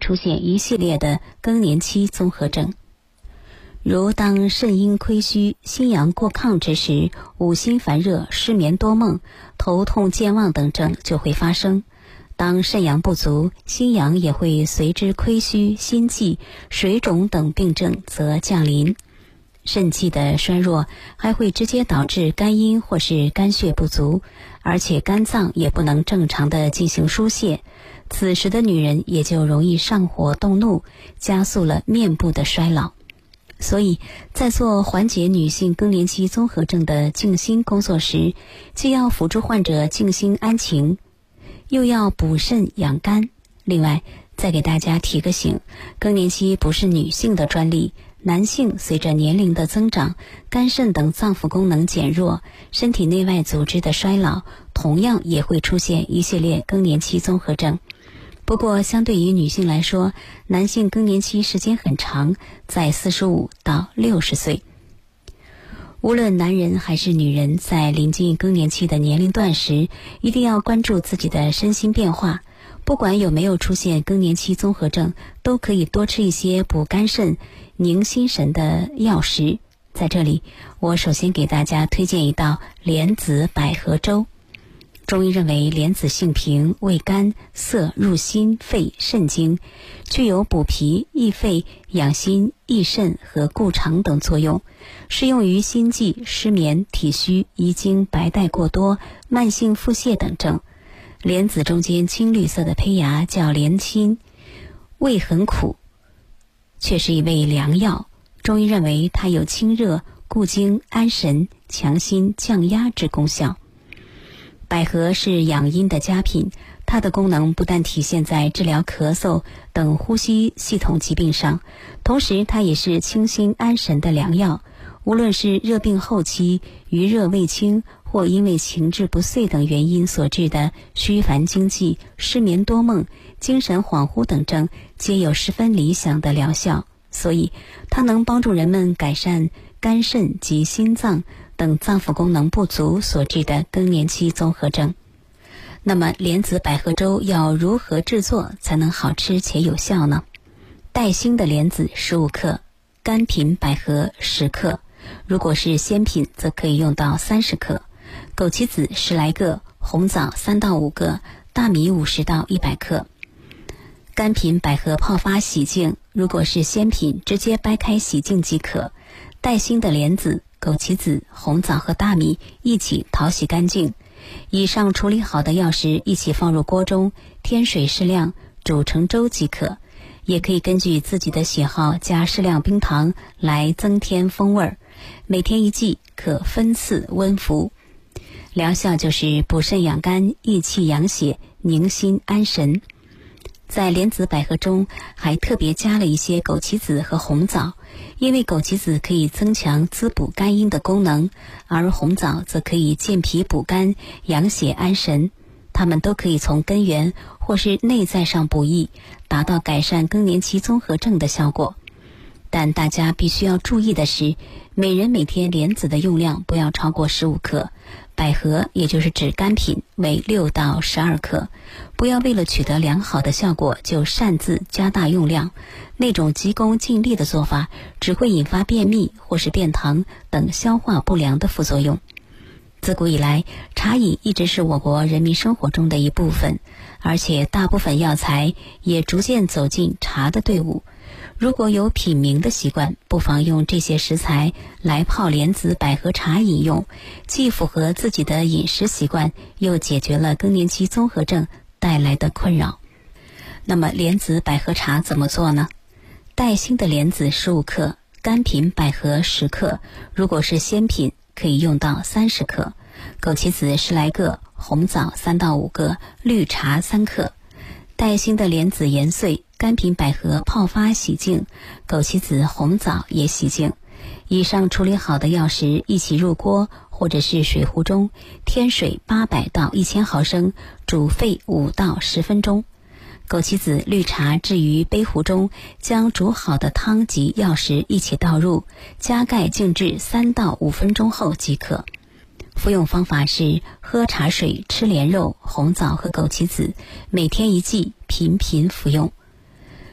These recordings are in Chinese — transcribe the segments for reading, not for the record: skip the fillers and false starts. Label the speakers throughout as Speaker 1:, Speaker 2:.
Speaker 1: 出现一系列的更年期综合症。如当肾阴亏虚、心阳过亢之时，五心烦热、失眠多梦、头痛健忘等症就会发生。当肾阳不足，心阳也会随之亏虚，心悸、水肿等病症则降临。肾气的衰弱还会直接导致肝阴或是肝血不足，而且肝脏也不能正常的进行疏泄，此时的女人也就容易上火动怒，加速了面部的衰老。所以在做缓解女性更年期综合症的静心工作时，既要辅助患者静心安情，又要补肾养肝。另外再给大家提个醒，更年期不是女性的专利，男性随着年龄的增长，肝肾等脏腑功能减弱，身体内外组织的衰老，同样也会出现一系列更年期综合症。不过相对于女性来说，男性更年期时间很长，在45到60岁。无论男人还是女人，在临近更年期的年龄段时，一定要关注自己的身心变化。不管有没有出现更年期综合症，都可以多吃一些补肝肾、宁心神的药食。在这里，我首先给大家推荐一道莲子百合粥。中医认为莲子性平，味甘，涩入心肺肾经，具有补脾益肺、养心益肾和固肠等作用，适用于心悸、失眠、体虚、遗精、白带过多、慢性腹泻等症。莲子中间青绿色的胚芽叫莲心，味很苦，却是一味良药。中医认为它有清热、固精、安神、强心、降压之功效。百合是养阴的佳品，它的功能不但体现在治疗咳嗽等呼吸系统疾病上，同时它也是清心安神的良药。无论是热病后期、余热未清，或因为情志不遂等原因所致的虚烦惊悸、失眠多梦、精神恍惚等症，皆有十分理想的疗效。所以它能帮助人们改善肝肾及心脏等脏腑功能不足所致的更年期综合症。那么莲子百合粥要如何制作才能好吃且有效呢？带芯的莲子15克，干品百合10克，如果是鲜品则可以用到30克，枸杞子10来个，红枣3到5个，大米50到100克。干品百合泡发洗净，如果是鲜品直接掰开洗净即可。带芯的莲子、枸杞子、红枣和大米一起淘洗干净，以上处理好的药食一起放入锅中，添水适量，煮成粥即可。也可以根据自己的喜好加适量冰糖来增添风味。每天一剂，可分次温服。疗效就是补肾养肝、益气养血、宁心安神。在莲子百合中还特别加了一些枸杞子和红枣，因为枸杞子可以增强滋补肝阴的功能，而红枣则可以健脾补肝、养血安神。它们都可以从根源或是内在上补益，达到改善更年期综合症的效果。但大家必须要注意的是，每人每天莲子的用量不要超过15克，百合也就是指干品为6到12克。不要为了取得良好的效果就擅自加大用量，那种急功近利的做法只会引发便秘或是便溏等消化不良的副作用。自古以来，茶饮一直是我国人民生活中的一部分，而且大部分药材也逐渐走进茶的队伍。如果有品茗的习惯，不妨用这些食材来泡莲子百合茶饮用，既符合自己的饮食习惯，又解决了更年期综合症带来的困扰。那么莲子百合茶怎么做呢？带芯的莲子15克，干品百合10克，如果是鲜品可以用到30克，枸杞子10来个，红枣3到5个，绿茶3克。带芯的莲子研碎，干品百合泡发洗净，枸杞子、红枣也洗净。以上处理好的药食一起入锅或者是水壶中，添水800到1000毫升，煮沸5到10分钟。枸杞子、绿茶置于杯壶中，将煮好的汤及药食一起倒入，加盖静置3到5分钟后即可。服用方法是喝茶水、吃莲肉、红枣和枸杞子，每天一剂，频频服用。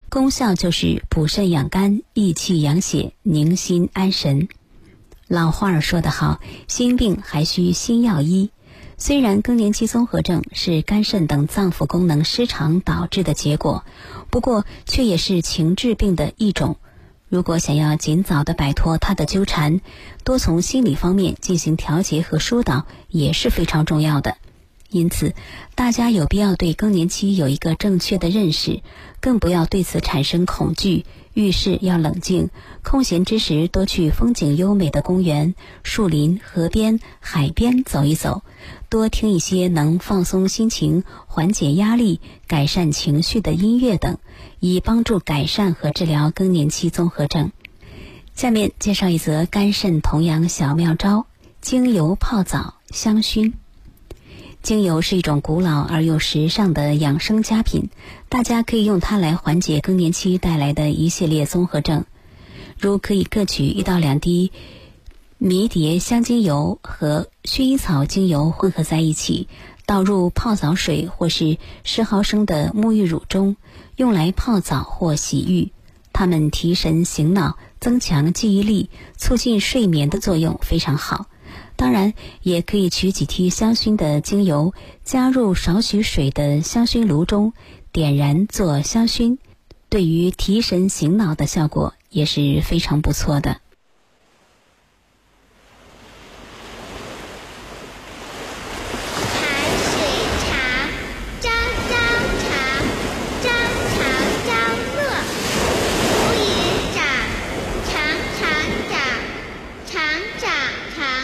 Speaker 1: 功效就是补肾养肝、益气养血、宁心安神。老话儿说得好，心病还需心药医。虽然更年期综合症是肝肾等脏腑功能失常导致的结果，不过却也是情志病的一种。如果想要尽早的摆脱它的纠缠，多从心理方面进行调节和疏导也是非常重要的。因此，大家有必要对更年期有一个正确的认识，更不要对此产生恐惧。遇事要冷静，空闲之时多去风景优美的公园、树林、河边、海边走一走，多听一些能放松心情、缓解压力、改善情绪的音乐等，以帮助改善和治疗更年期综合症。下面介绍一则肝肾同养小妙招：精油泡澡香薰。精油是一种古老而又时尚的养生佳品，大家可以用它来缓解更年期带来的一系列综合症。如可以各取1到2滴迷迭香精油和薰衣草精油混合在一起，倒入泡澡水或是10毫升的沐浴乳中，用来泡澡或洗浴。它们提神醒脑、增强记忆力、促进睡眠的作用非常好。当然，也可以取几滴香薰的精油，加入少许水的香薰炉中，点燃做香薰，对于提神醒脑的效果也是非常不错的。